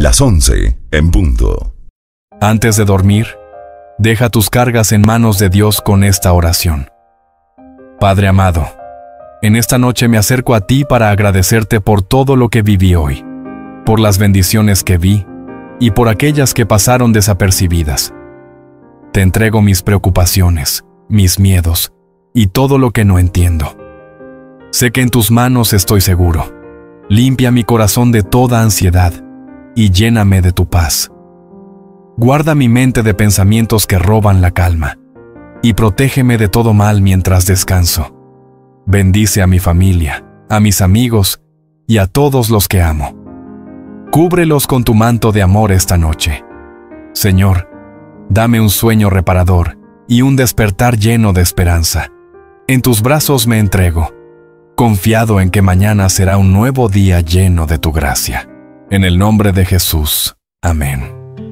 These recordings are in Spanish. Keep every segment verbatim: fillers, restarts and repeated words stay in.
Las once en punto. Antes de dormir, deja tus cargas en manos de Dios con esta oración. Padre amado, en esta noche me acerco a ti para agradecerte por todo lo que viví hoy, por las bendiciones que vi y por aquellas que pasaron desapercibidas. Te entrego mis preocupaciones, mis miedos y todo lo que no entiendo. Sé que en tus manos estoy seguro. Limpia mi corazón de toda ansiedad y lléname de tu paz. Guarda mi mente de pensamientos que roban la calma y protégeme de todo mal mientras descanso. Bendice a mi familia, a mis amigos y a todos los que amo. Cúbrelos con tu manto de amor esta noche. Señor, dame un sueño reparador y un despertar lleno de esperanza. En tus brazos me entrego, confiado en que mañana será un nuevo día lleno de tu gracia. En el nombre de Jesús. Amén.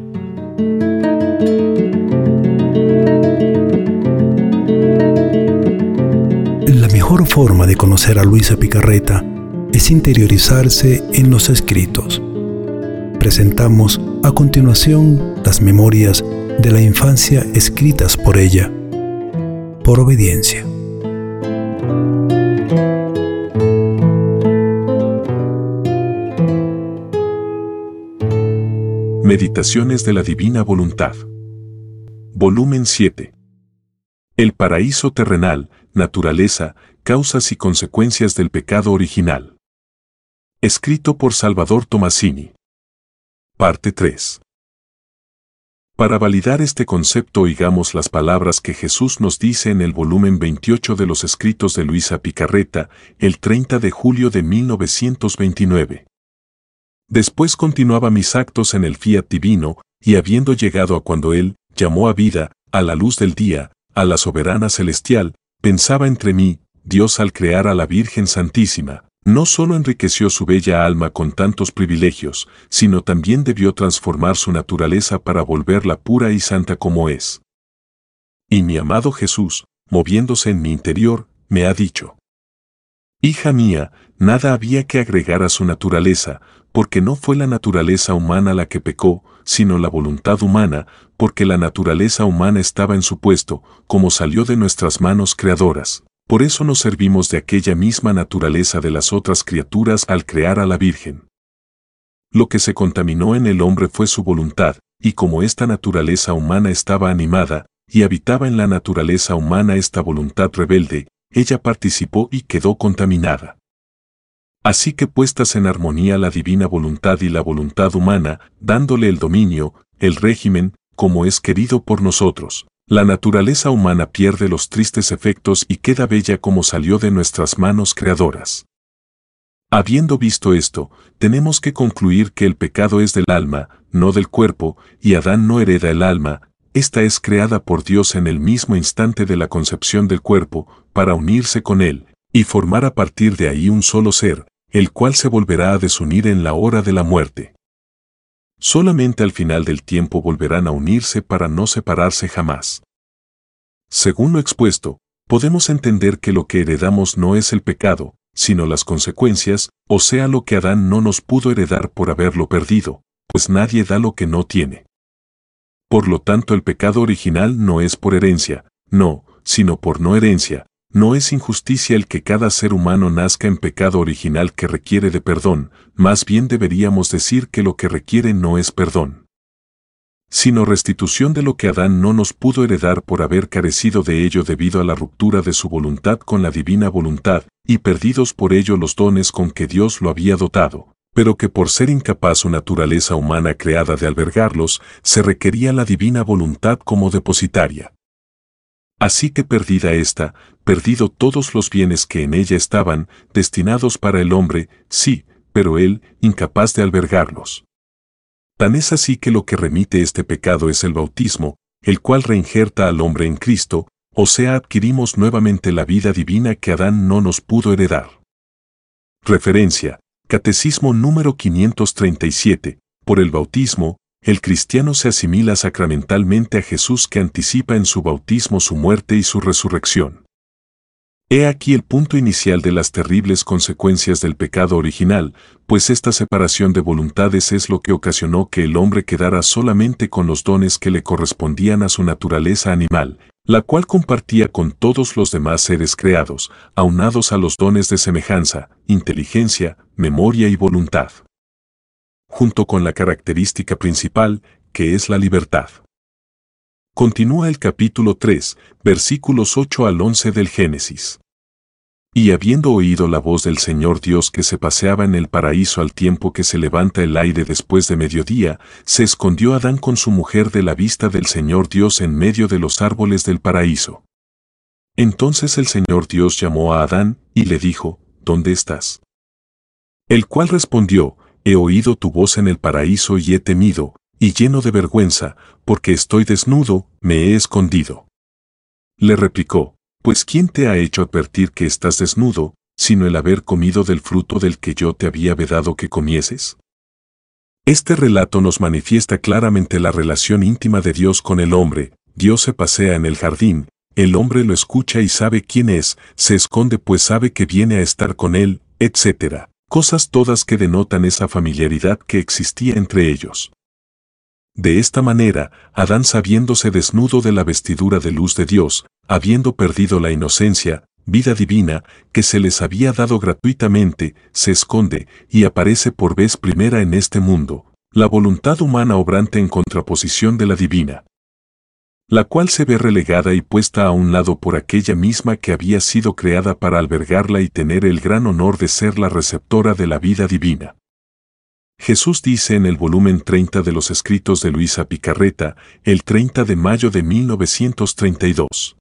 La mejor forma de conocer a Luisa Picarreta es interiorizarse en los escritos. Presentamos a continuación las memorias de la infancia escritas por ella, por obediencia. Meditaciones de la Divina Voluntad. Volumen siete. El paraíso terrenal, naturaleza, causas y consecuencias del pecado original. Escrito por Salvador Tomasini. Parte tres. Para validar este concepto oigamos las palabras que Jesús nos dice en el volumen veintiocho de los escritos de Luisa Picarreta, el treinta de julio de mil novecientos veintinueve. Después continuaba mis actos en el fiat divino, y habiendo llegado a cuando Él llamó a vida, a la luz del día, a la soberana celestial, pensaba entre mí, Dios al crear a la Virgen Santísima, no solo enriqueció su bella alma con tantos privilegios, sino también debió transformar su naturaleza para volverla pura y santa como es. Y mi amado Jesús, moviéndose en mi interior, me ha dicho: Hija mía, nada había que agregar a su naturaleza, porque no fue la naturaleza humana la que pecó, sino la voluntad humana, porque la naturaleza humana estaba en su puesto, como salió de nuestras manos creadoras. Por eso nos servimos de aquella misma naturaleza de las otras criaturas al crear a la Virgen. Lo que se contaminó en el hombre fue su voluntad, y como esta naturaleza humana estaba animada, y habitaba en la naturaleza humana esta voluntad rebelde, ella participó y quedó contaminada. Así que puestas en armonía la divina voluntad y la voluntad humana, dándole el dominio, el régimen, como es querido por nosotros, la naturaleza humana pierde los tristes efectos y queda bella como salió de nuestras manos creadoras. Habiendo visto esto, tenemos que concluir que el pecado es del alma, no del cuerpo, y Adán no hereda el alma, esta es creada por Dios en el mismo instante de la concepción del cuerpo, para unirse con él, y formar a partir de ahí un solo ser, el cual se volverá a desunir en la hora de la muerte. Solamente al final del tiempo volverán a unirse para no separarse jamás. Según lo expuesto, podemos entender que lo que heredamos no es el pecado, sino las consecuencias, o sea lo que Adán no nos pudo heredar por haberlo perdido, pues nadie da lo que no tiene. Por lo tanto el pecado original no es por herencia, no, sino por no herencia. No es injusticia el que cada ser humano nazca en pecado original que requiere de perdón, más bien deberíamos decir que lo que requiere no es perdón, sino restitución de lo que Adán no nos pudo heredar por haber carecido de ello debido a la ruptura de su voluntad con la divina voluntad, y perdidos por ello los dones con que Dios lo había dotado, pero que por ser incapaz su naturaleza humana creada de albergarlos, se requería la divina voluntad como depositaria. Así que perdida ésta, perdido todos los bienes que en ella estaban, destinados para el hombre, sí, pero él, incapaz de albergarlos. Tan es así que lo que remite este pecado es el bautismo, el cual reinjerta al hombre en Cristo, o sea adquirimos nuevamente la vida divina que Adán no nos pudo heredar. Referencia, Catecismo número quinientos treinta y siete, por el bautismo, el cristiano se asimila sacramentalmente a Jesús que anticipa en su bautismo su muerte y su resurrección. He aquí el punto inicial de las terribles consecuencias del pecado original, pues esta separación de voluntades es lo que ocasionó que el hombre quedara solamente con los dones que le correspondían a su naturaleza animal, la cual compartía con todos los demás seres creados, aunados a los dones de semejanza, inteligencia, memoria y voluntad, junto con la característica principal, que es la libertad. Continúa el capítulo tres, versículos ocho al once del Génesis. Y habiendo oído la voz del Señor Dios que se paseaba en el paraíso al tiempo que se levanta el aire después de mediodía, se escondió Adán con su mujer de la vista del Señor Dios en medio de los árboles del paraíso. Entonces el Señor Dios llamó a Adán, y le dijo, ¿dónde estás? El cual respondió, he oído tu voz en el paraíso y he temido, y lleno de vergüenza, porque estoy desnudo, me he escondido. Le replicó, pues ¿quién te ha hecho advertir que estás desnudo, sino el haber comido del fruto del que yo te había vedado que comieses? Este relato nos manifiesta claramente la relación íntima de Dios con el hombre. Dios se pasea en el jardín, el hombre lo escucha y sabe quién es, se esconde pues sabe que viene a estar con él, etcétera. Cosas todas que denotan esa familiaridad que existía entre ellos. De esta manera, Adán sabiéndose desnudo de la vestidura de luz de Dios, habiendo perdido la inocencia, vida divina, que se les había dado gratuitamente, se esconde y aparece por vez primera en este mundo, la voluntad humana obrante en contraposición de la divina, la cual se ve relegada y puesta a un lado por aquella misma que había sido creada para albergarla y tener el gran honor de ser la receptora de la vida divina. Jesús dice en el volumen treinta de los escritos de Luisa Picarreta, el treinta de mayo de mil novecientos treinta y dos.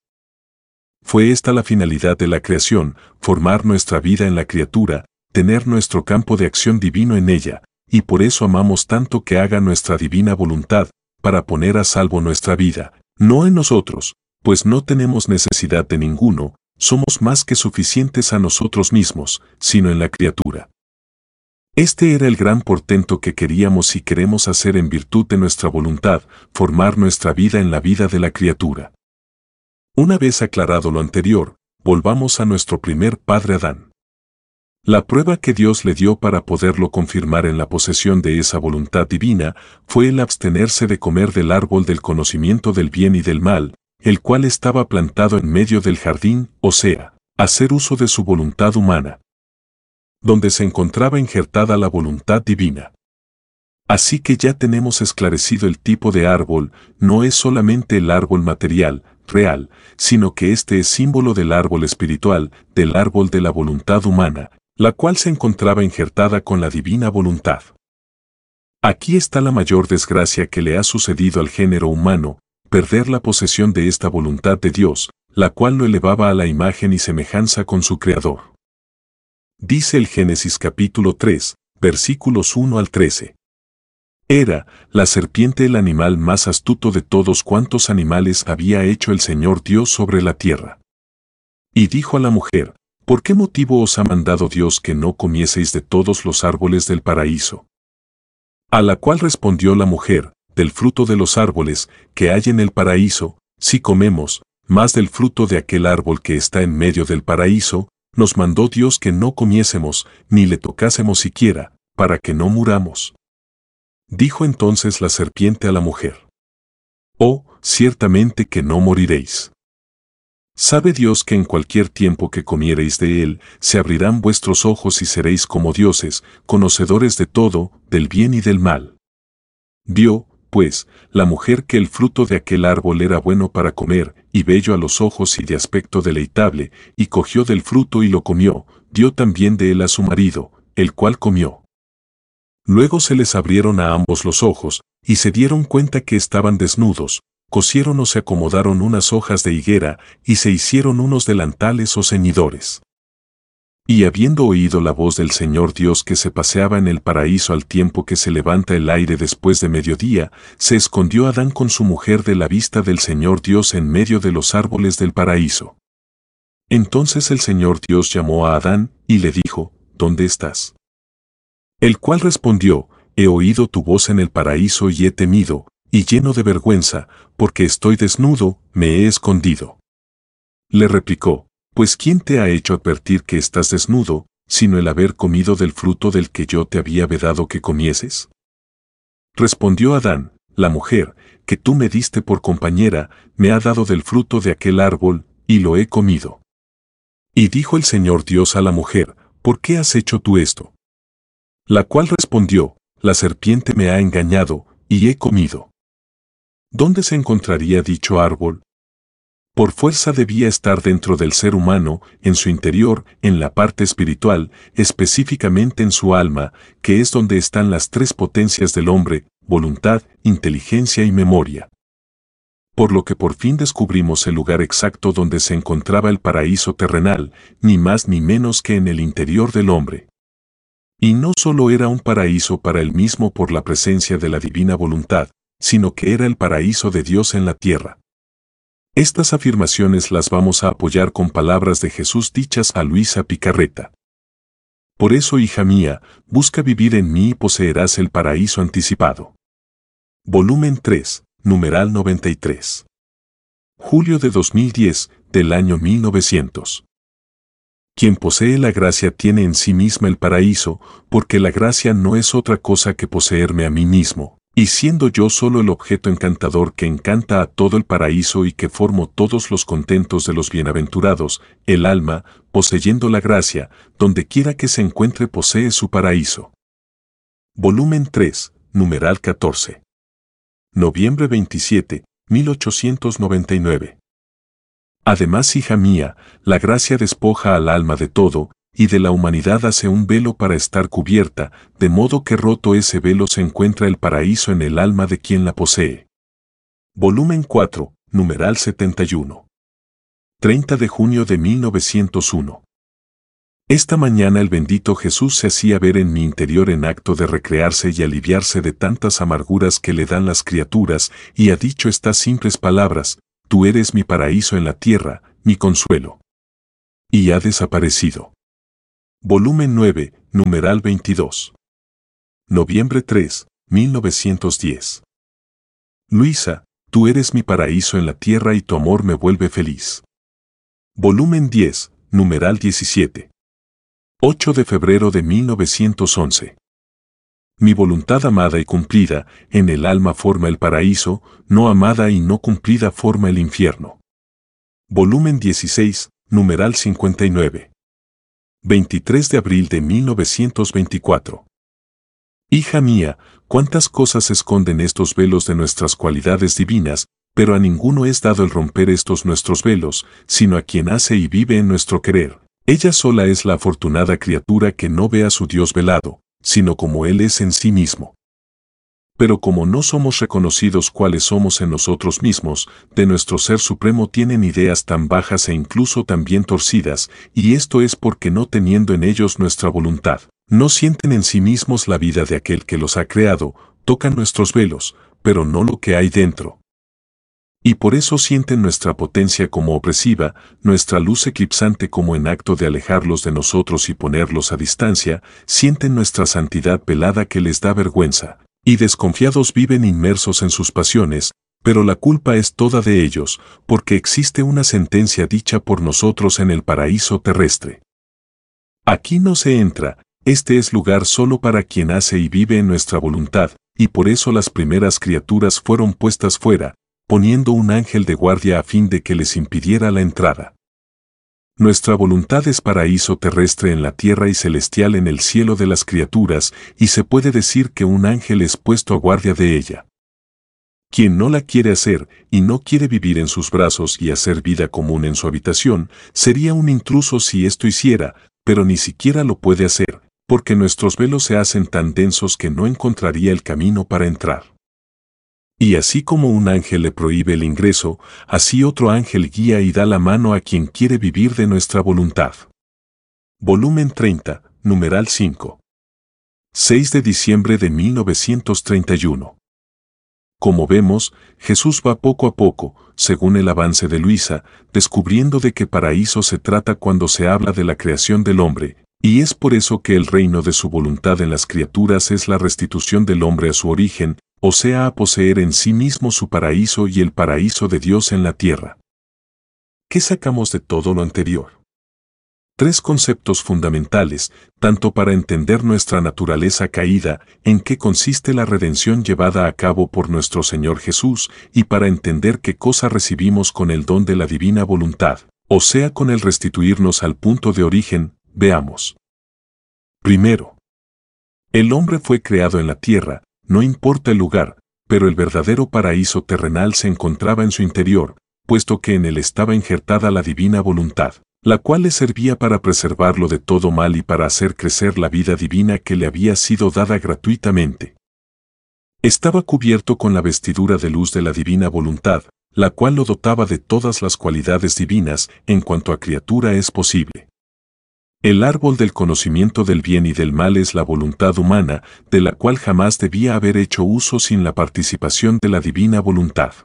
Fue esta la finalidad de la creación, formar nuestra vida en la criatura, tener nuestro campo de acción divino en ella, y por eso amamos tanto que haga nuestra divina voluntad, para poner a salvo nuestra vida, no en nosotros, pues no tenemos necesidad de ninguno, somos más que suficientes a nosotros mismos, sino en la criatura. Este era el gran portento que queríamos y queremos hacer en virtud de nuestra voluntad, formar nuestra vida en la vida de la criatura. Una vez aclarado lo anterior, volvamos a nuestro primer padre Adán. La prueba que Dios le dio para poderlo confirmar en la posesión de esa voluntad divina fue el abstenerse de comer del árbol del conocimiento del bien y del mal, el cual estaba plantado en medio del jardín, o sea, hacer uso de su voluntad humana, donde se encontraba injertada la voluntad divina. Así que ya tenemos esclarecido el tipo de árbol, no es solamente el árbol material, real, sino que este es símbolo del árbol espiritual, del árbol de la voluntad humana, la cual se encontraba injertada con la divina voluntad. Aquí está la mayor desgracia que le ha sucedido al género humano, perder la posesión de esta voluntad de Dios, la cual lo elevaba a la imagen y semejanza con su Creador. Dice el Génesis capítulo tres, versículos uno al trece. Era la serpiente el animal más astuto de todos cuantos animales había hecho el Señor Dios sobre la tierra. Y dijo a la mujer, ¿por qué motivo os ha mandado Dios que no comieseis de todos los árboles del paraíso? A la cual respondió la mujer, del fruto de los árboles que hay en el paraíso, si comemos, más del fruto de aquel árbol que está en medio del paraíso, nos mandó Dios que no comiésemos, ni le tocásemos siquiera, para que no muramos. Dijo entonces la serpiente a la mujer, oh, ciertamente que no moriréis. Sabe Dios que en cualquier tiempo que comiereis de él, se abrirán vuestros ojos y seréis como dioses, conocedores de todo, del bien y del mal. Vio, pues, la mujer que el fruto de aquel árbol era bueno para comer, y bello a los ojos y de aspecto deleitable, y cogió del fruto y lo comió, dio también de él a su marido, el cual comió. Luego se les abrieron a ambos los ojos, y se dieron cuenta que estaban desnudos, cosieron o se acomodaron unas hojas de higuera, y se hicieron unos delantales o ceñidores. Y habiendo oído la voz del Señor Dios que se paseaba en el paraíso al tiempo que se levanta el aire después de mediodía, se escondió Adán con su mujer de la vista del Señor Dios en medio de los árboles del paraíso. Entonces el Señor Dios llamó a Adán, y le dijo, ¿dónde estás? El cual respondió, he oído tu voz en el paraíso y he temido, y lleno de vergüenza, porque estoy desnudo, me he escondido. Le replicó, Pues ¿quién te ha hecho advertir que estás desnudo, sino el haber comido del fruto del que yo te había vedado que comieses? Respondió Adán, la mujer, que tú me diste por compañera, me ha dado del fruto de aquel árbol, y lo he comido. Y dijo el Señor Dios a la mujer, ¿por qué has hecho tú esto? La cual respondió, la serpiente me ha engañado, y he comido. ¿Dónde se encontraría dicho árbol? Por fuerza debía estar dentro del ser humano, en su interior, en la parte espiritual, específicamente en su alma, que es donde están las tres potencias del hombre, voluntad, inteligencia y memoria. Por lo que por fin descubrimos el lugar exacto donde se encontraba el paraíso terrenal, ni más ni menos que en el interior del hombre. Y no solo era un paraíso para él mismo por la presencia de la divina voluntad, sino que era el paraíso de Dios en la tierra. Estas afirmaciones las vamos a apoyar con palabras de Jesús dichas a Luisa Picarreta. Por eso, hija mía, busca vivir en mí y poseerás el paraíso anticipado. Volumen tres, numeral noventa y tres. Julio de dos mil diez, del año mil novecientos. Quien posee la gracia tiene en sí misma el paraíso, porque la gracia no es otra cosa que poseerme a mí mismo. Y siendo yo solo el objeto encantador que encanta a todo el paraíso y que formo todos los contentos de los bienaventurados, el alma, poseyendo la gracia, donde quiera que se encuentre posee su paraíso. Volumen tres, numeral catorce. Noviembre veintisiete, mil ochocientos noventa y nueve. Además, hija mía, la gracia despoja al alma de todo, y de la humanidad hace un velo para estar cubierta, de modo que roto ese velo se encuentra el paraíso en el alma de quien la posee. Volumen cuatro, numeral setenta y uno. treinta de junio de mil novecientos uno. Esta mañana el bendito Jesús se hacía ver en mi interior en acto de recrearse y aliviarse de tantas amarguras que le dan las criaturas, y ha dicho estas simples palabras: tú eres mi paraíso en la tierra, mi consuelo. Y ha desaparecido. Volumen nueve, numeral veintidós. Noviembre tres, mil novecientos diez. Luisa, tú eres mi paraíso en la tierra y tu amor me vuelve feliz. Volumen diez, numeral diecisiete. ocho de febrero de mil novecientos once. Mi voluntad amada y cumplida, en el alma forma el paraíso, no amada y no cumplida forma el infierno. Volumen dieciséis, numeral cincuenta y nueve. veintitrés de abril de mil novecientos veinticuatro. Hija mía, cuántas cosas esconden estos velos de nuestras cualidades divinas, pero a ninguno es dado el romper estos nuestros velos, sino a quien hace y vive en nuestro querer. Ella sola es la afortunada criatura que no ve a su Dios velado, sino como Él es en sí mismo. Pero como no somos reconocidos cuáles somos en nosotros mismos, de nuestro Ser Supremo tienen ideas tan bajas e incluso tan bien torcidas, y esto es porque no teniendo en ellos nuestra voluntad, no sienten en sí mismos la vida de aquel que los ha creado, tocan nuestros velos, pero no lo que hay dentro. Y por eso sienten nuestra potencia como opresiva, nuestra luz eclipsante como en acto de alejarlos de nosotros y ponerlos a distancia, sienten nuestra santidad velada que les da vergüenza. Y desconfiados viven inmersos en sus pasiones, pero la culpa es toda de ellos, porque existe una sentencia dicha por nosotros en el paraíso terrestre. Aquí no se entra, este es lugar solo para quien hace y vive en nuestra voluntad, y por eso las primeras criaturas fueron puestas fuera, poniendo un ángel de guardia a fin de que les impidiera la entrada. Nuestra voluntad es paraíso terrestre en la tierra y celestial en el cielo de las criaturas, y se puede decir que un ángel es puesto a guardia de ella. Quien no la quiere hacer, y no quiere vivir en sus brazos y hacer vida común en su habitación, sería un intruso si esto hiciera, pero ni siquiera lo puede hacer, porque nuestros velos se hacen tan densos que no encontraría el camino para entrar. Y así como un ángel le prohíbe el ingreso, así otro ángel guía y da la mano a quien quiere vivir de nuestra voluntad. Volumen treinta, numeral cinco. seis de diciembre de mil novecientos treinta y uno. Como vemos, Jesús va poco a poco, según el avance de Luisa, descubriendo de qué paraíso se trata cuando se habla de la creación del hombre, y es por eso que el reino de su voluntad en las criaturas es la restitución del hombre a su origen, o sea, a poseer en sí mismo su paraíso y el paraíso de Dios en la tierra. ¿Qué sacamos de todo lo anterior? Tres conceptos fundamentales, tanto para entender nuestra naturaleza caída, en qué consiste la redención llevada a cabo por nuestro Señor Jesús, y para entender qué cosa recibimos con el don de la divina voluntad, o sea, con el restituirnos al punto de origen. Veamos. Primero, el hombre fue creado en la tierra, no importa el lugar, pero el verdadero paraíso terrenal se encontraba en su interior, puesto que en él estaba injertada la divina voluntad, la cual le servía para preservarlo de todo mal y para hacer crecer la vida divina que le había sido dada gratuitamente. Estaba cubierto con la vestidura de luz de la divina voluntad, la cual lo dotaba de todas las cualidades divinas en cuanto a criatura es posible. El árbol del conocimiento del bien y del mal es la voluntad humana, de la cual jamás debía haber hecho uso sin la participación de la divina voluntad.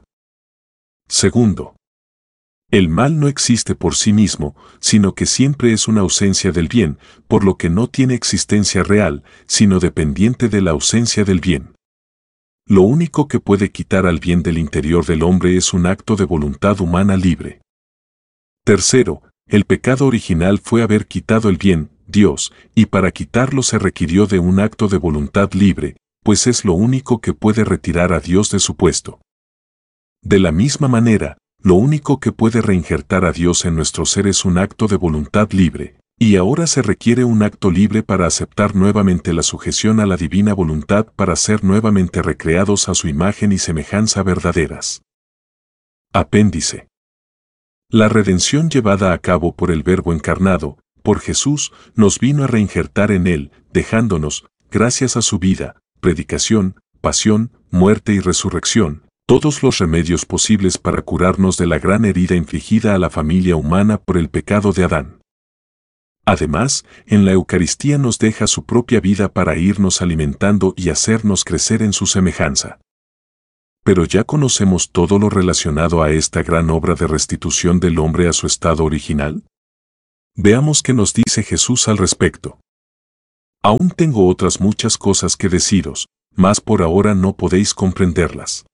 Segundo, el mal no existe por sí mismo, sino que siempre es una ausencia del bien, por lo que no tiene existencia real, sino dependiente de la ausencia del bien. Lo único que puede quitar al bien del interior del hombre es un acto de voluntad humana libre. Tercero, el pecado original fue haber quitado el bien, Dios, y para quitarlo se requirió de un acto de voluntad libre, pues es lo único que puede retirar a Dios de su puesto. De la misma manera, lo único que puede reinjertar a Dios en nuestro ser es un acto de voluntad libre, y ahora se requiere un acto libre para aceptar nuevamente la sujeción a la divina voluntad para ser nuevamente recreados a su imagen y semejanza verdaderas. Apéndice. La redención llevada a cabo por el Verbo encarnado, por Jesús, nos vino a reinjertar en Él, dejándonos, gracias a su vida, predicación, pasión, muerte y resurrección, todos los remedios posibles para curarnos de la gran herida infligida a la familia humana por el pecado de Adán. Además, en la Eucaristía nos deja su propia vida para irnos alimentando y hacernos crecer en su semejanza. Pero ya conocemos todo lo relacionado a esta gran obra de restitución del hombre a su estado original. Veamos qué nos dice Jesús al respecto. Aún tengo otras muchas cosas que deciros, mas por ahora no podéis comprenderlas.